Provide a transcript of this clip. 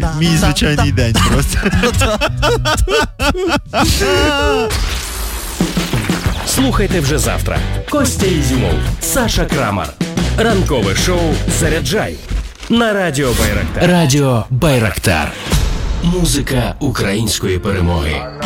Мій звичайний день просто. Слухайте вже завтра. Костя Ізюмов, Саша Крамар. Ранкове шоу «Заряджай» на Радіо Байрактар. Радіо Байрактар. Музика української перемоги.